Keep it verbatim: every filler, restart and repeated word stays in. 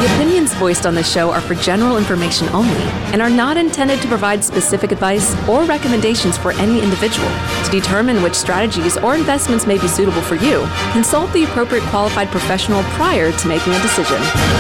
The opinions voiced on this show are for general information only and are not intended to provide specific advice or recommendations for any individual. To determine which strategies or investments may be suitable for you, consult the appropriate qualified professional prior to making a decision.